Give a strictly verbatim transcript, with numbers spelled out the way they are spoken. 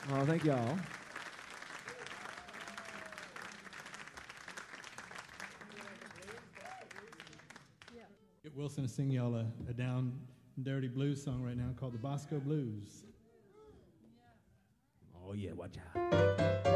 Oh, thank y'all. Get Wilson to sing y'all a, a down dirty blues song right now called the Bosco Blues. Oh, yeah, watch out.